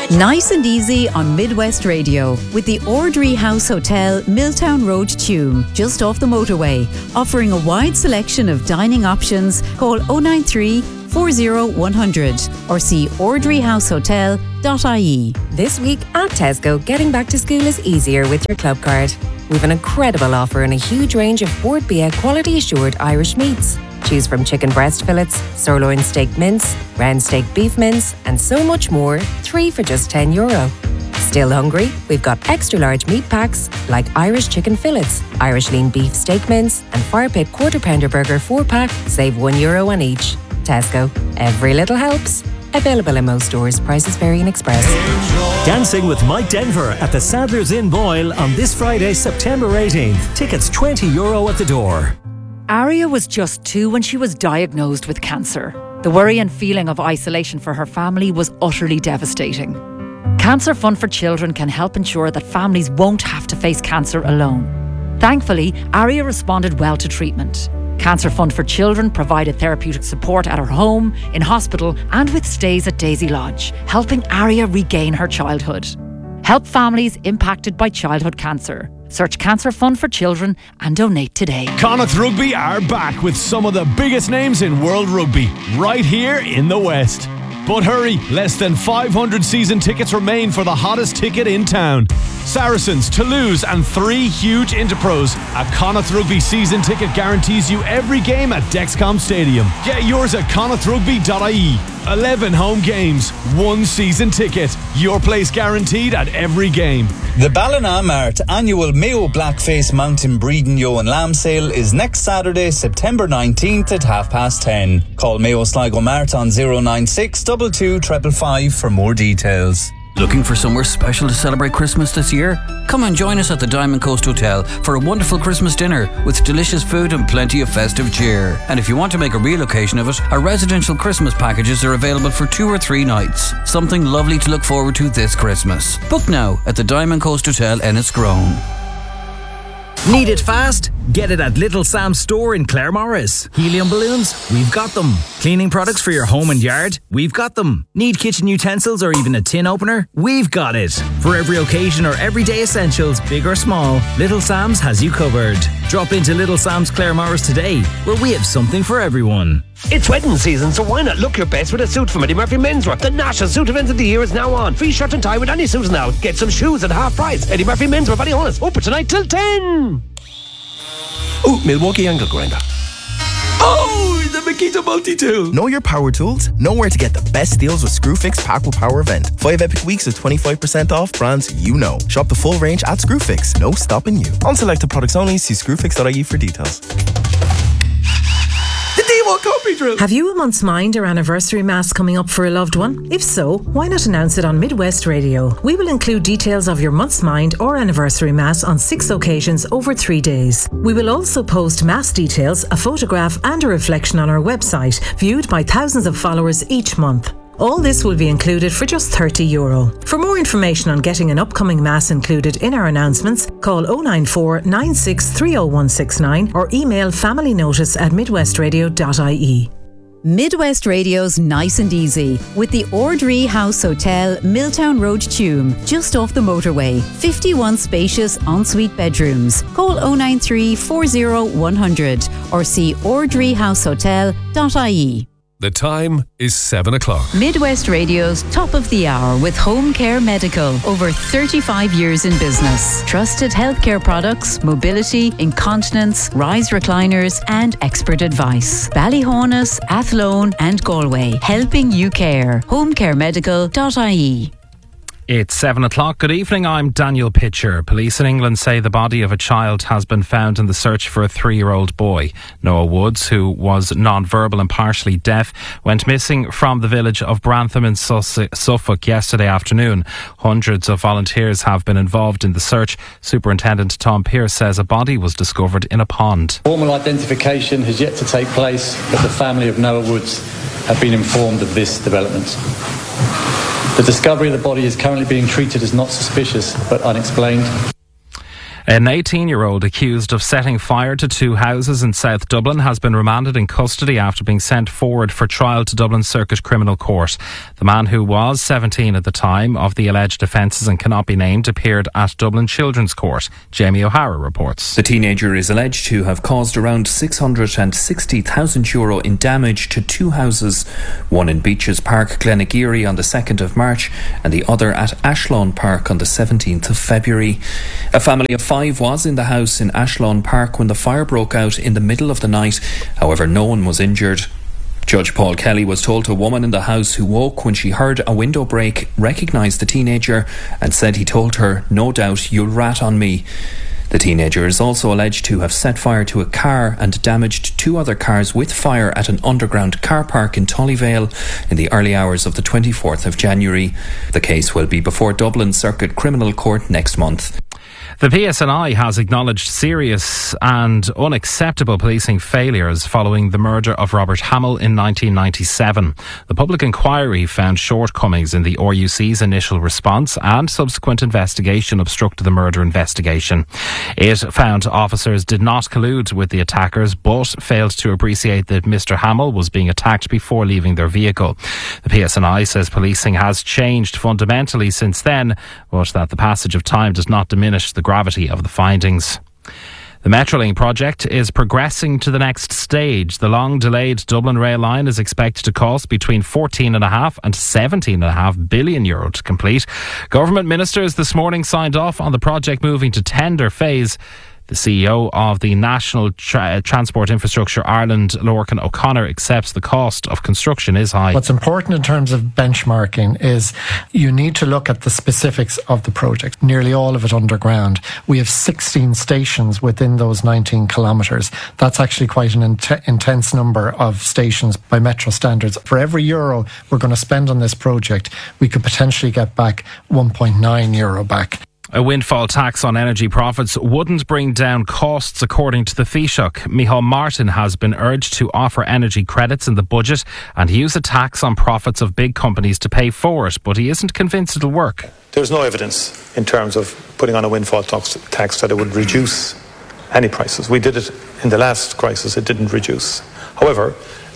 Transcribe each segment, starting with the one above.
Nice and easy on Midwest Radio with the Ordry House Hotel, Milltown Road, Tuam, just off the motorway. Offering a wide selection of dining options. Call 093 40 100 or see ordryhousehotel.ie. This week at Tesco, getting back to school is easier with your club card. We've an incredible offer and a huge range of Bord Bia quality assured Irish meats. Choose from chicken breast fillets, sirloin steak mince, round steak beef mince, and so much more, 3 for just €10. Still hungry? We've got extra large meat packs like Irish chicken fillets, Irish lean beef steak mince, and Fire Pit quarter pounder burger 4-pack, save €1 on each. Tesco, every little helps. Available in most stores. Prices vary in Express. Dancing with Mike Denver at the Sadler's Inn Boyle on this Friday, September 18th. Tickets €20 at the door. Aria was just 2 when she was diagnosed with cancer. The worry and feeling of isolation for her family was utterly devastating. Cancer Fund for Children can help ensure that families won't have to face cancer alone. Thankfully, Aria responded well to treatment. Cancer Fund for Children provided therapeutic support at her home, in hospital, and with stays at Daisy Lodge, helping Aria regain her childhood. Help families impacted by childhood cancer. Search Cancer Fund for Children and donate today. Connacht Rugby are back with some of the biggest names in world rugby, right here in the West. But hurry, less than 500 season tickets remain for the hottest ticket in town. Saracens, Toulouse and 3 huge Interpros. A Connacht Rugby season ticket guarantees you every game at Dexcom Stadium. Get yours at connachtrugby.ie. 11 home games, 1 season ticket. Your place guaranteed at every game. The Ballina Mart annual Mayo Blackface Mountain Breeding Yo and Lamb Sale is next Saturday, September 19th at 10:30. Call Mayo Sligo Mart on 096 22 555 for more details. Looking for somewhere special to celebrate Christmas this year? Come and join us at the Diamond Coast Hotel for a wonderful Christmas dinner with delicious food and plenty of festive cheer. And if you want to make a real occasion of it, our residential Christmas packages are available for 2 or 3 nights. Something lovely to look forward to this Christmas. Book now at the Diamond Coast Hotel Enniscrone. Need it fast? Get it at Little Sam's store in Claremorris. Helium balloons? We've got them. Cleaning products for your home and yard? We've got them. Need kitchen utensils or even a tin opener? We've got it. For every occasion or everyday essentials, big or small, Little Sam's has you covered. Drop into Little Sam's Claremorris today, where we have something for everyone. It's wedding season, so why not look your best with a suit from Eddie Murphy Menswear? The national suit event of the year is now on. Free shirt and tie with any suit now. Get some shoes at half price. Eddie Murphy Menswear, Ballyhonus, open tonight till 10. Oh, Milwaukee angle grinder. Oh, the Makita multi-tool. Know your power tools? Know where to get the best deals with Screwfix Pack with Power event. 5 epic weeks with 25% off brands you know. Shop the full range at Screwfix. No stopping you. On selected products only, see screwfix.ie for details. Have you a month's mind or anniversary mass coming up for a loved one? If so, why not announce it on Midwest Radio? We will include details of your month's mind or anniversary mass on 6 occasions over 3 days. We will also post mass details, a photograph and a reflection on our website, viewed by thousands of followers each month. All this will be included for just €30. For more information on getting an upcoming mass included in our announcements, call 094 96 30169 or email familynotice@midwestradio.ie. Midwest Radio's Nice and Easy with the Ordry House Hotel, Milltown Road, Tuam, just off the motorway. 51 spacious ensuite bedrooms. Call 093 40 100 or see ordryhousehotel.ie. The time is 7 o'clock. Midwest Radio's Top of the Hour with Home Care Medical. Over 35 years in business. Trusted healthcare products, mobility, incontinence, rise recliners and expert advice. Ballyhonus, Athlone and Galway. Helping you care. homecaremedical.ie. It's 7 o'clock. Good evening, I'm Daniel Pitcher. Police in England say the body of a child has been found in the search for a 3-year-old boy. Noah Woods, who was non-verbal and partially deaf, went missing from the village of Brantham in Suffolk yesterday afternoon. Hundreds of volunteers have been involved in the search. Superintendent Tom Pearce says a body was discovered in a pond. Formal identification has yet to take place, but the family of Noah Woods have been informed of this development. The discovery of the body is currently being treated as not suspicious but unexplained. An 18-year-old accused of setting fire to 2 houses in South Dublin has been remanded in custody after being sent forward for trial to Dublin Circuit Criminal Court. The man, who was 17 at the time of the alleged offences and cannot be named, appeared at Dublin Children's Court. Jamie O'Hara reports. The teenager is alleged to have caused around €660,000 in damage to 2 houses, one in Beaches Park, Glenageary on the 2nd of March and the other at Ashlawn Park on the 17th of February. A family of 5 was in the house in Ashlawn Park when the fire broke out in the middle of the night. However, no one was injured. Judge Paul Kelly was told a woman in the house who woke when she heard a window break recognised the teenager and said he told her, "No doubt you'll rat on me." The teenager is also alleged to have set fire to a car and damaged 2 other cars with fire at an underground car park in Tullyvale in the early hours of the 24th of January. The case will be before Dublin Circuit Criminal Court next month. The PSNI has acknowledged serious and unacceptable policing failures following the murder of Robert Hamill in 1997. The public inquiry found shortcomings in the RUC's initial response, and subsequent investigation obstructed the murder investigation. It found officers did not collude with the attackers, but failed to appreciate that Mr. Hamill was being attacked before leaving their vehicle. The PSNI says policing has changed fundamentally since then, but that the passage of time does not diminish the gravity of the findings. The Metrolink project is progressing to the next stage. The long-delayed Dublin rail line is expected to cost between €14.5 and €17.5 billion to complete. Government ministers this morning signed off on the project moving to tender phase. The CEO of the National Transport Infrastructure Ireland, Lorcan O'Connor, accepts the cost of construction is high. What's important in terms of benchmarking is you need to look at the specifics of the project, nearly all of it underground. We have 16 stations within those 19 kilometres. That's actually quite an intense number of stations by Metro standards. For every euro we're going to spend on this project, we could potentially get back €1.9 back. A windfall tax on energy profits wouldn't bring down costs, according to the Taoiseach. Micheál Martin has been urged to offer energy credits in the budget and use a tax on profits of big companies to pay for it, but he isn't convinced it'll work. There's no evidence in terms of putting on a windfall tax that it would reduce any prices. We did it in the last crisis, it didn't reduce. However,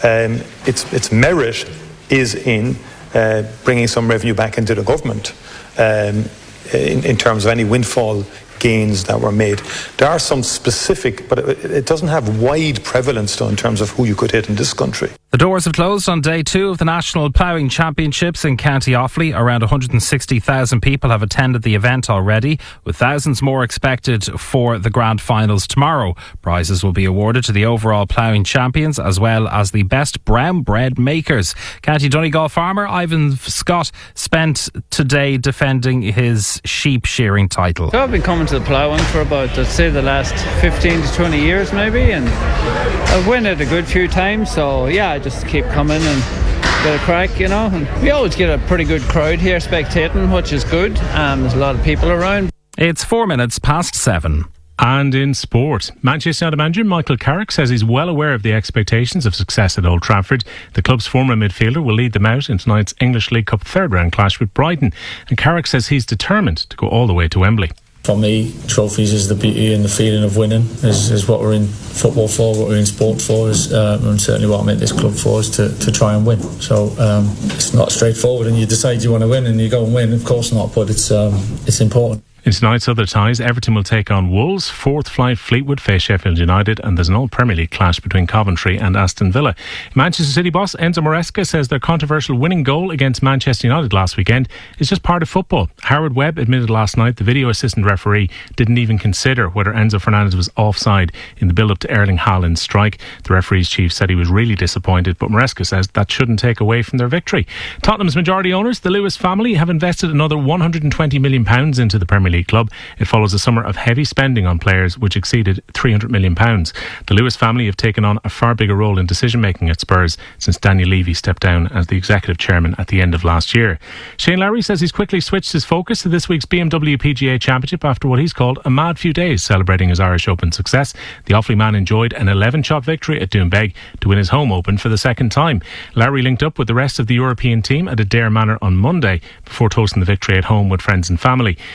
its merit is in bringing some revenue back into the government. In terms of any windfall gains that were made. There are some specific, but it doesn't have wide prevalence though in terms of who you could hit in this country. The doors have closed on day 2 of the National Ploughing Championships in County Offaly. Around 160,000 people have attended the event already, with thousands more expected for the grand finals tomorrow. Prizes will be awarded to the overall ploughing champions as well as the best brown bread makers. County Donegal farmer Ivan Scott spent today defending his sheep shearing title. So I've been coming to the ploughing for about, I'd say, the last 15 to 20 years maybe, and I've won it a good few times, so yeah, I just keep coming and get a crack, you know. And we always get a pretty good crowd here spectating, which is good. There's a lot of people around. It's 4 minutes past 7. And in sport, Manchester United manager Michael Carrick says he's well aware of the expectations of success at Old Trafford. The club's former midfielder will lead them out in tonight's English League Cup third round clash with Brighton. And Carrick says he's determined to go all the way to Wembley. For me, trophies is the beauty and the feeling of winning, is what we're in football for, what we're in sport for, and certainly what I'm at this club for is to try and win. So it's not straightforward, and you decide you want to win and you go and win, of course not, but it's important. In tonight's other ties, Everton will take on Wolves, Fourth Flight Fleetwood face Sheffield United, and there's an all-Premier League clash between Coventry and Aston Villa. Manchester City boss Enzo Maresca says their controversial winning goal against Manchester United last weekend is just part of football. Howard Webb admitted last night the video assistant referee didn't even consider whether Enzo Fernandez was offside in the build-up to Erling Haaland's strike. The referee's chief said he was really disappointed, but Maresca says that shouldn't take away from their victory. Tottenham's majority owners, the Lewis family, have invested another £120 million into the Premier League club. It follows a summer of heavy spending on players which exceeded £300 million. The Lewis family have taken on a far bigger role in decision making at Spurs since Daniel Levy stepped down as the executive chairman at the end of last year. Shane Lowry says he's quickly switched his focus to this week's BMW PGA Championship after what he's called a mad few days celebrating his Irish Open success. The Offaly man enjoyed an 11-shot victory at Doonbeg to win his home Open for the second time. Lowry linked up with the rest of the European team at Adare Manor on Monday before toasting the victory at home with friends and family. He says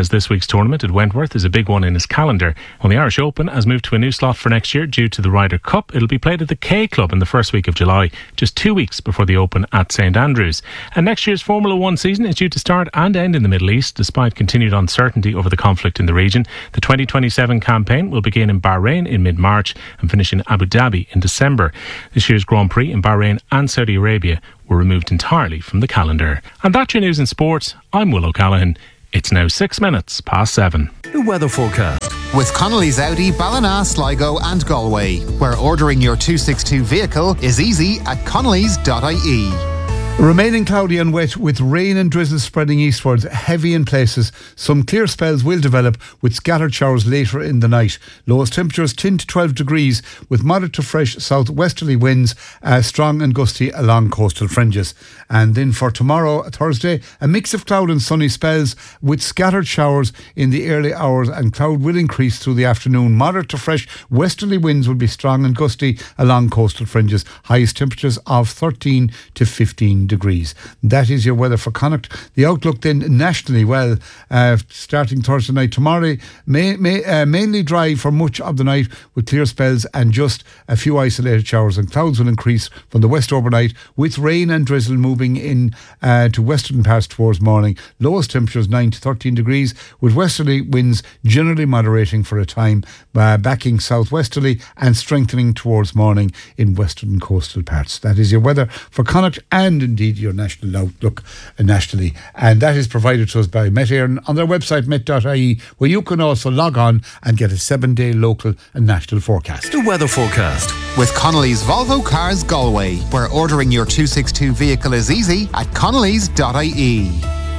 because this week's tournament at Wentworth is a big one in his calendar. Well, the Irish Open has moved to a new slot for next year due to the Ryder Cup. It'll be played at the K Club in the first week of July, just 2 weeks before the Open at St Andrews. And next year's Formula One season is due to start and end in the Middle East, despite continued uncertainty over the conflict in the region. The 2027 campaign will begin in Bahrain in mid-March and finish in Abu Dhabi in December. This year's Grand Prix in Bahrain and Saudi Arabia were removed entirely from the calendar. And that's your news in sports. I'm Will O'Callaghan. It's now 6 minutes past 7. The weather forecast with Connolly's Audi, Ballina, Sligo and Galway, where ordering your 262 vehicle is easy at connellys.ie. Remaining cloudy and wet with rain and drizzle spreading eastwards, heavy in places. Some clear spells will develop with scattered showers later in the night. Lowest temperatures 10 to 12 degrees with moderate to fresh southwesterly winds, strong and gusty along coastal fringes. And then for tomorrow, Thursday, a mix of cloud and sunny spells with scattered showers in the early hours, and cloud will increase through the afternoon. Moderate to fresh westerly winds will be strong and gusty along coastal fringes. Highest temperatures of 13 to 15 degrees. That is your weather for Connacht. The outlook then nationally, well, starting Thursday night, tomorrow mainly dry for much of the night with clear spells and just a few isolated showers, and clouds will increase from the west overnight with rain and drizzle moving in to western parts towards morning. Lowest temperatures 9 to 13 degrees with westerly winds generally moderating for a time, backing southwesterly and strengthening towards morning in western coastal parts. That is your weather for Connacht and indeed your national outlook nationally, and that is provided to us by Met Éireann on their website met.ie, where you can also log on and get a 7-day local and national forecast. The weather forecast with Connolly's Volvo Cars Galway, where ordering your 262 vehicle is easy at connellys.ie.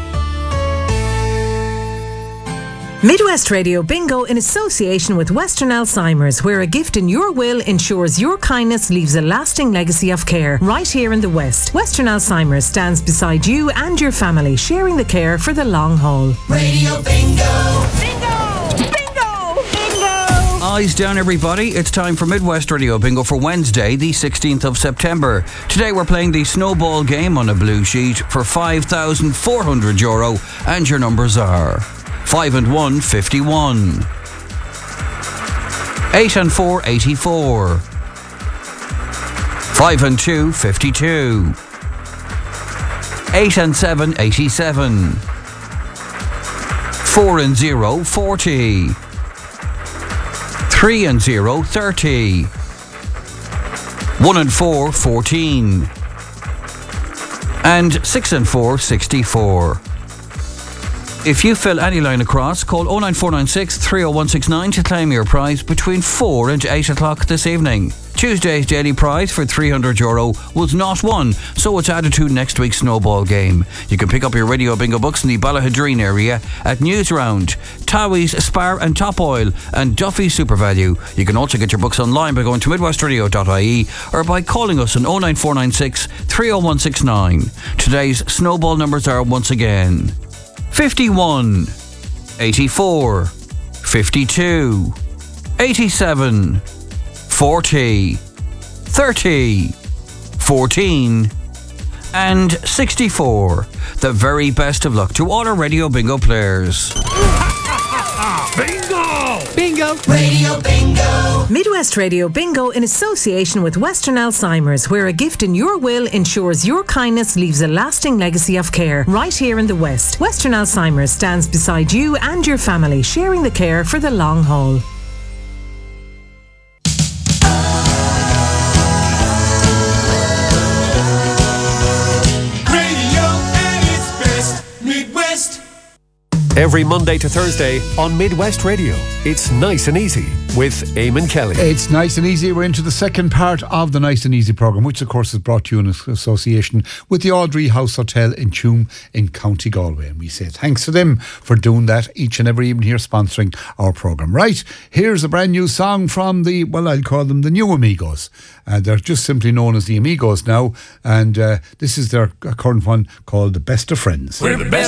Midwest Radio Bingo in association with Western Alzheimer's, where a gift in your will ensures your kindness leaves a lasting legacy of care. Right here in the West, Western Alzheimer's stands beside you and your family, sharing the care for the long haul. Radio Bingo! Bingo! Bingo! Bingo! Eyes down, everybody. It's time for Midwest Radio Bingo for Wednesday, the 16th of September. Today we're playing the snowball game on a blue sheet for €5,400, and your numbers are 5 and 1, 51. 8 and 4, 84. 5 and 2, 52. 8 and 7, 87. 4 and 0, 40. 3 and 0, 30. 1 and 4, 14. And 6 and 4, 64. If you fill any line across, call 09496 30169 to claim your prize between 4 and 8 o'clock this evening. Tuesday's daily prize for €300 was not won, so it's added to next week's snowball game. You can pick up your Radio Bingo books in the Ballahadreen area at Newsround, Towie's Spar and Top Oil, and Duffy's SuperValue. You can also get your books online by going to midwestradio.ie or by calling us on 09496 30169. Today's snowball numbers are once again 51, 84, 52, 87, 40, 30, 14 and 64. The very best of luck to all our Radio Bingo players. Bingo! Bingo! Radio Bingo! Midwest Radio Bingo in association with Western Alzheimer's, where a gift in your will ensures your kindness leaves a lasting legacy of care. Right here in the West, Western Alzheimer's stands beside you and your family, sharing the care for the long haul. Every Monday to Thursday on Midwest Radio, it's Nice and Easy with Eamon Kelly. It's Nice and Easy. We're into the second part of the Nice and Easy programme, which of course is brought to you in association with the Audrey House Hotel in Tuam in County Galway. And we say thanks to them for doing that each and every evening here, sponsoring our programme. Right, here's a brand new song from the, well, I'll call them the New Amigos. They're just simply known as the Amigos now. And this is their current one called The Best of Friends. We're the best